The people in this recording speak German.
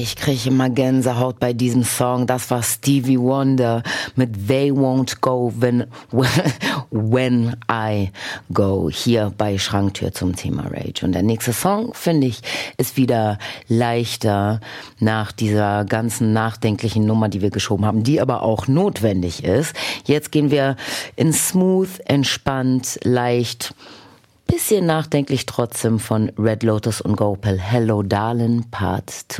Ich kriege immer Gänsehaut bei diesem Song. Das war Stevie Wonder mit They Won't Go When I Go. Hier bei Schranktür zum Thema Rage. Und der nächste Song, finde ich, ist wieder leichter nach dieser ganzen nachdenklichen Nummer, die wir geschoben haben, die aber auch notwendig ist. Jetzt gehen wir in smooth, entspannt, leicht, bisschen nachdenklich trotzdem von Red Lotus und Gopal. Hello Darling, Part 2.